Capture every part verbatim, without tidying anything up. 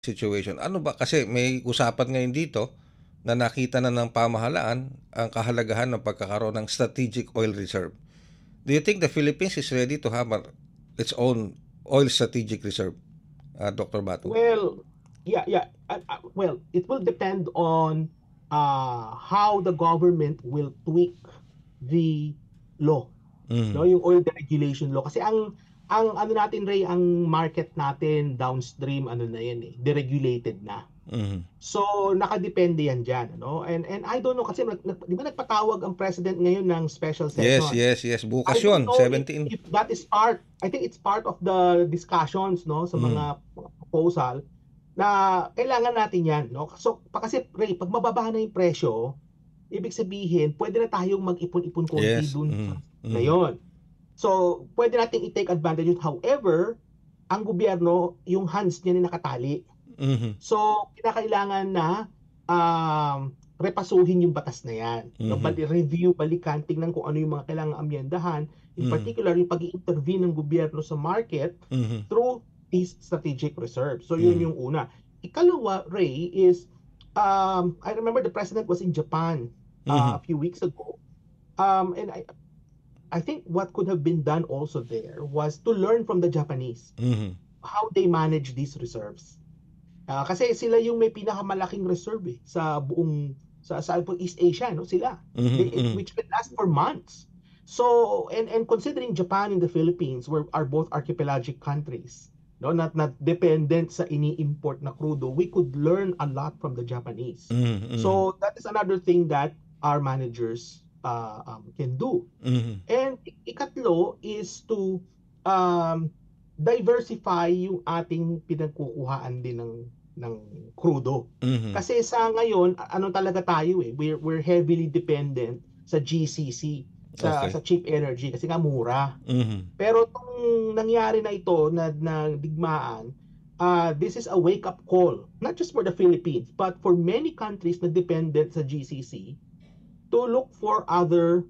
situation. Ano ba kasi may usapan ngayon dito na nakita na ng pamahalaan ang kahalagahan ng pagkakaroon ng strategic oil reserve. Do you think the Philippines is ready to have a, its own oil strategic reserve, uh, Doctor Batu? Well, yeah, yeah. Uh, uh, well, it will depend on uh, how the government will tweak the law, no, Mm. yung oil deregulation law. Kasi ang ang ano natin, Ray, ang market natin downstream, ano na yan eh, deregulated na. Mm. So, nakadepende yan dyan, ano? And and I don't know kasi nag, nag, di ba nagpatawag ang president ngayon ng special Yes, session? yes, yes. I Bukas don't yun, know if, seventeen. if that is part, I think it's part of the discussions, no, sa Mm. mga proposal na kailangan natin yan, no? So, pa- kasi Ray, pag mababa na yung presyo, ibig sabihin, pwede na tayong mag-ipon-ipon konti Yes. dun Mm. sa Mm. ngayon. So, pwede nating i-take advantage yun. However, ang gobyerno, yung hands niya ni nakatali. Mm. So, kinakailangan na um, repasuhin yung batas na yan. No? Mhm. Bali, review, balikan, tingnan kung ano yung mga kailangang amyendahan. In Mhm. particular, yung pag-i-intervene ng gobyerno sa market Mhm. through these strategic reserves. So, yun Mhm. yung una. Ikalawa, Ray, is um, I remember the president was in Japan uh, Mhm. a few weeks ago. Um, and I, I think what could have been done also there was to learn from the Japanese Mhm. how they manage these reserves. Ah, kasi sila yung may pinakamalaking reserve eh, sa buong sa sa East Asia, no, sila. Mhm. They, it, Mhm. which can last for months. So, and and considering Japan and the Philippines were are both archipelagic countries, no, not not dependent sa ini-import na crudo, we could learn a lot from the Japanese. Mhm. So, that is another thing that our managers uh, um, can do. Mhm. And ikatlo is to um, diversify yung ating pinagkukuhaan din ng ng crudo. Mhm. Kasi sa ngayon, a- ano talaga tayo eh, we're we're heavily dependent sa G C C, sa Okay. sa cheap energy kasi nga mura. Mhm. Pero tong nangyari na ito na, na digmaan, uh, this is a wake-up call, not just for the Philippines, but for many countries na dependent sa G C C to look for other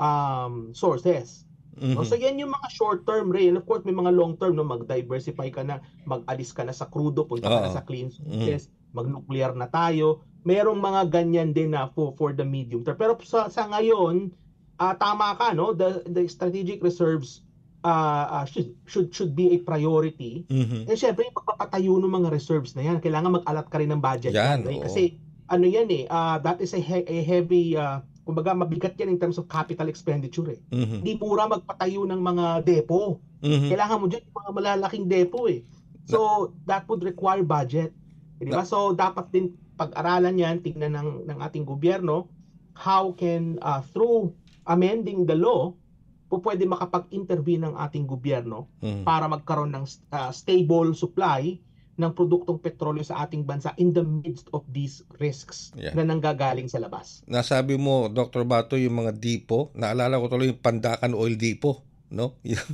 um, sources. No? So Mhm. yan yung mga short-term, Ray. And of course, may mga long-term, no? Mag-diversify ka na, mag-alis ka na sa crudo, punta ka na Oo. sa clean Mhm. sources, mag-nuclear na tayo. Merong mga ganyan din na for, for the medium term. Pero sa, sa ngayon, uh, tama ka, no? The, the strategic reserves uh, uh, should, should, should be a priority. Mhm. And syempre, yung pagpapatayo ng mga reserves na yan, kailangan mag-alat ka rin ng budget Yan, yan, Ray. oo. Kasi ano yan eh, uh, that is a, he- a heavy, uh, kumbaga mabigat yan in terms of capital expenditure eh. Mhm. Hindi mura magpatayo ng mga depo. Mhm. Kailangan mo dyan yung mga malalaking depo eh. Na, So, that would require budget. Di na, ba? So, dapat din pag-aralan yan, tingnan ng, ng ating gobyerno, how can, uh, through amending the law, po pwede makapag-intervene ng ating gobyerno mhm. para magkaroon ng uh, stable supply ng produktong petrolyo sa ating bansa in the midst of these risks Yeah. na nanggagaling sa labas. Nasabi mo, Doctor Bato, yung mga dipo, naalala ko tuloy yung Pandacan Oil Depot, no? yung,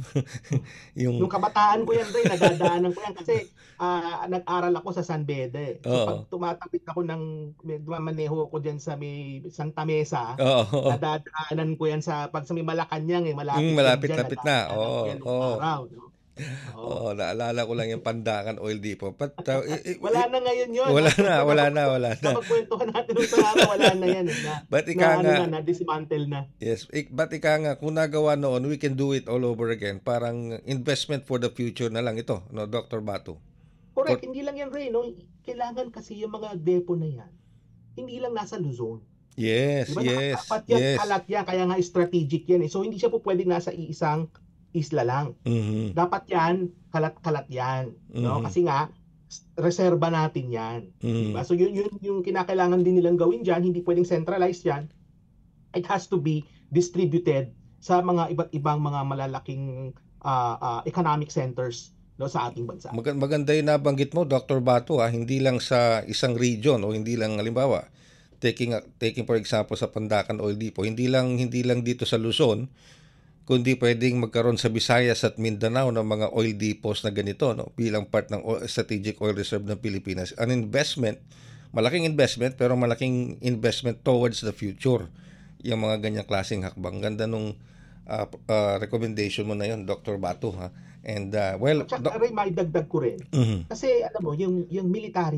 yung Nung kabataan ko yan, Ray, nadadaanan ko yan kasi uh, nag-aral ako sa San Bede. So Oo. pag tumatawid ako ng, maneho ko dyan sa may Santa Mesa, Oo. nadadaanan ko yan sa, pag sa may Malacanang, eh, malapit, Mm, yan dyan, malapit-lapit na. nadadaanan ko Oo. yan nung Oo. araw. No? Oo. Oo, naalala ko lang yung Pandacan Oil Depot. But, uh, i- i- Wala i- na ngayon yun. wala Ha? na, wala na, wala na. Napagkwentuhan natin nung sa araw, wala na yan. Eh, na, But na ika ano nga, na, na dismantle na. yes, ik, but ika nga, kung nagawa noon, we can do it all over again. Parang investment for the future na lang ito, no, Doctor Bato? Correct, For, hindi lang yan, Ray. No? Kailangan kasi yung mga depo na yan, hindi lang nasa Luzon. yes, Di ba? yes, Dapat yan, yes. kalat yan, kaya nga strategic yan. Eh. So, hindi siya po pwedeng nasa iisang isla lang. Mhm. Dapat yan, kalat-kalat yan. No? Mhm. Kasi nga, reserba natin yan. Mhm. Diba? So, yun, yun yung kinakailangan din nilang gawin dyan. Hindi pwedeng centralized yan. It has to be distributed sa mga iba't ibang mga malalaking uh, uh, economic centers, no, sa ating bansa. Mag- maganda yung nabanggit mo, Doctor Bato, ha? Hindi lang sa isang region o hindi lang, halimbawa, taking taking for example sa Pandacan Oil Depot, hindi lang hindi lang dito sa Luzon, kundi pwedeng magkaroon sa Visayas at Mindanao ng mga oil depots na ganito, no, bilang part ng oil, strategic oil reserve ng Pilipinas. An investment, malaking investment pero malaking investment towards the future. Yung mga ganyang klaseng hakbang. Ganda nung uh, uh, recommendation mo na yun, Doctor Bato, ha. And uh, well, At saka rin maidagdag ko rin, mhm. kasi alam mo yung yung military